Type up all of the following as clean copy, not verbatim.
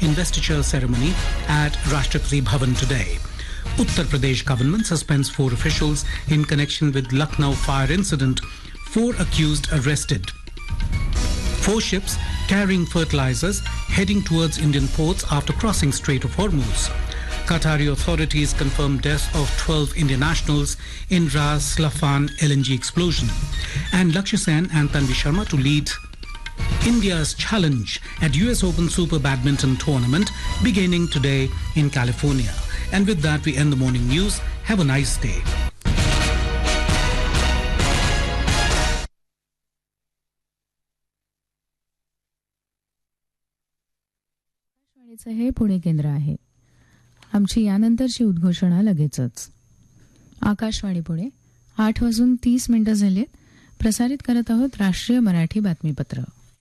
investiture ceremony at Rashtrapati Bhavan today. Uttar Pradesh government suspends 4 officials in connection with Lucknow fire incident. 4 accused arrested. 4 ships carrying fertilizers heading towards Indian ports after crossing Strait of Hormuz. Qatari authorities confirmed death of 12 Indian nationals in Ras Laffan LNG explosion. And Lakshya Sen and Tanvi Sharma to lead India's challenge at US Open Super Badminton Tournament beginning today in California. And with that, we end the morning news. Have a nice day. हे पुणे केंद्र आहे. आमची यानंतरची उद्घोषणा लगेचच. आकाशवाणी पुणे 8:30 झालेत. प्रसारित करत आहोत राष्ट्रीय मराठी बातमीपत्र.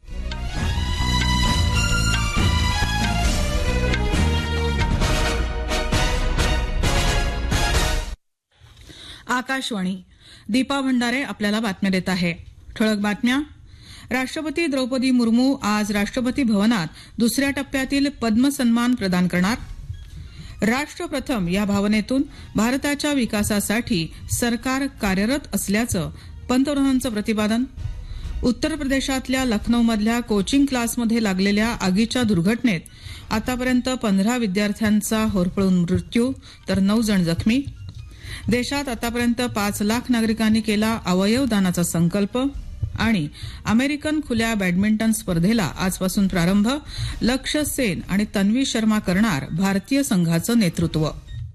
आकाशवाणी. दीपा भंडारे आपल्याला बातम्या देत आहे. ठळक बातम्या. राष्ट्रपती द्रौपदी मुर्मू आज राष्ट्रपती भवनात दुसऱ्या टप्प्यातील पद्म सन्मान प्रदान करणार. राष्ट्र प्रथम या भावनेतून भारताच्या विकासासाठी सरकार कार्यरत असल्याचं पंतप्रधानांचं प्रतिपादन. उत्तर प्रदेशातल्या लखनौमधल्या कोचिंग क्लासमध्ये लागलेल्या आगीच्या दुर्घटनेत आतापर्यंत 15 विद्यार्थ्यांचा होरपळून मृत्यू तर 9 जण जखमी. देशात आतापर्यंत 5 लाख नागरिकांनी केला अवयव दानाचा संकल्प. आणि अमेरिकन खुल्या बॅडमिंटन स्पर्धेला आजपासून प्रारंभ. लक्ष्य सेन आणि तन्वी शर्मा करणार भारतीय संघाचं नेतृत्व.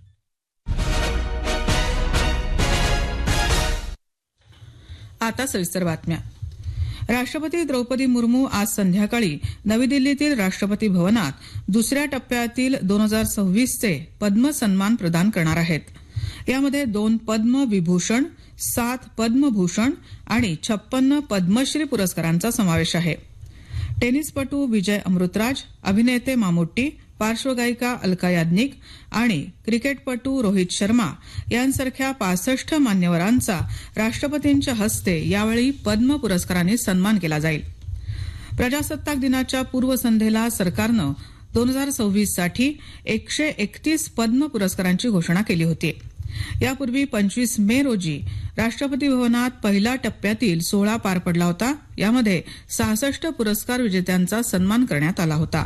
आता सविस्तर बातम्या. राष्ट्रपती द्रौपदी मुर्मू आज संध्याकाळी नवी दिल्लीतील राष्ट्रपती भवनात दुसऱ्या टप्प्यातील 2026चे पद्म सन्मान प्रदान करणार आहेत. यामध्ये 2 पद्म विभूषण, 7 पद्मभूषण आणि 56 पद्मश्री पुरस्कारांचा समावेश आहे. टेनिसपटू विजय अमृतराज, अभिनेते मामुट्टी, पार्श्वगायिका अलका याज्ञिक आणि क्रिकेटपटू रोहित शर्मा यांसारख्या 65 मान्यवरांचा राष्ट्रपतींच्या हस्ते यावेळी पद्म पुरस्कारांनी सन्मान केला जाईल. प्रजासत्ताक दिनाच्या पूर्वसंध्येला सरकारनं 2026 साठी 131 पद्म पुरस्कारांची घोषणा केली होती. यापूर्वी 25 मे रोजी राष्ट्रपती भवनात पहिल्या टप्प्यातील सोहळा पार पडला होता. यामध्ये 66 पुरस्कार विजेत्यांचा सन्मान करण्यात आला होता.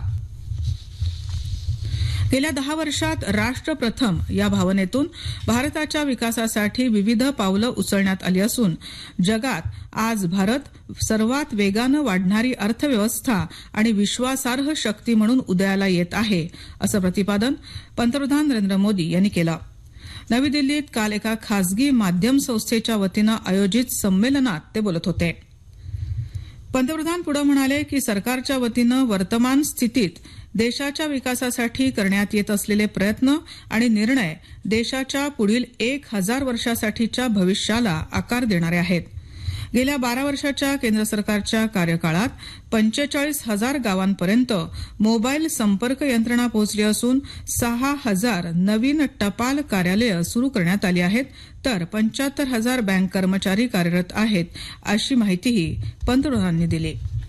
गेल्या 10 वर्षात राष्ट्र प्रथम या भावनेतून भारताच्या विकासासाठी विविध पावलं उचलण्यात आली असून जगात आज भारत सर्वात वेगानं वाढणारी अर्थव्यवस्था आणि विश्वासार्ह शक्ती म्हणून उदयाला येत आहे, असं प्रतिपादन पंतप्रधान नरेंद्र मोदी यांनी केलं. नवी दिल्लीत काल एका खासगी माध्यम संस्थेच्या वतीनं आयोजित संमेलनात ते बोलत होते. पंतप्रधान पुढे म्हणाले की सरकारच्या वतीनं वर्तमान स्थितीत देशाच्या विकासासाठी करण्यात येत असलेले प्रयत्न आणि निर्णय देशाच्या पुढील 1000 वर्षासाठीच्या भविष्याला आकार देणारे आहेत. गेल्या 12 वर्षाच्या केंद्र सरकारच्या कार्यकाळात 45,000 गावांपर्यंत मोबाईल संपर्क यंत्रणा पोहोचली असून 6,000 नवीन टपाल कार्यालयं सुरू करण्यात आली आहेत, तर 75,000 बँक कर्मचारी कार्यरत आहेत, अशी माहितीही पंतप्रधानांनी दिली.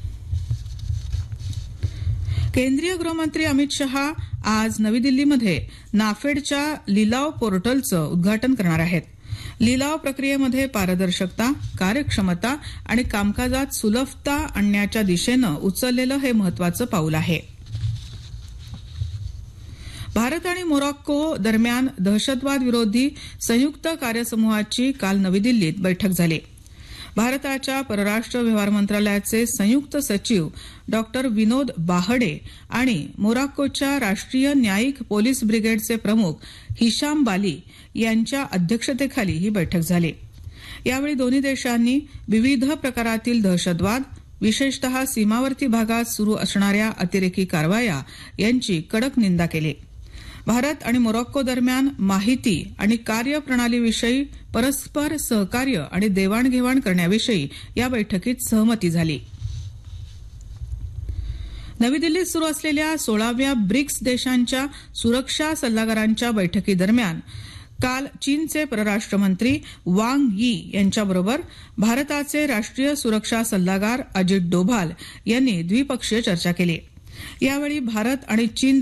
केंद्रीय गृहमंत्री अमित शहा आज नवी दिल्लीमध्ये नाफेडच्या लिलाव पोर्टलचं उद्घाटन करणार आहेत. लिलाव प्रक्रियेमध्ये पारदर्शकता, कार्यक्षमता आणि कामकाजात सुलभता आणण्याच्या दिशेनं उचललेलं हे महत्वाचं पाऊल आहे. भारत आणि मोरॉक्को दरम्यान दहशतवाद विरोधी संयुक्त कार्यसमूहाची काल नवी दिल्लीत बैठक झाली. भारताच्या परराष्ट्र व्यवहार मंत्रालयाचे संयुक्त सचिव डॉक्टर विनोद बाहडे आणि मोरॉक्कोच्या राष्ट्रीय न्यायिक पोलीस ब्रिगेडचे प्रमुख हिशाम बाली यांच्या अध्यक्षतेखाली ही बैठक झाली. यावेळी दोन्ही देशांनी विविध प्रकारातील दहशतवाद, विशेषतः सीमावर्ती भागात सुरू असणाऱ्या अतिरेकी कारवाया यांची कडक निंदा केली. भारत आणि मोरॉक्को दरम्यान माहिती आणि कार्यप्रणालीविषयी परस्पर सहकार्य आणि देवाणघेवाण करण्याविषयी या बैठकीत सहमती झाली. नवी दिल्लीत सुरू असलेल्या 16व्या ब्रिक्स देशांच्या सुरक्षा सल्लागारांच्या बैठकीदरम्यान काल चीनचे परराष्ट्र मंत्री वांग यी यांच्याबरोबर भारताचे राष्ट्रीय सुरक्षा सल्लागार अजित डोभाल यांनी द्विपक्षीय चर्चा केली. यावेळी भारत आणि चीन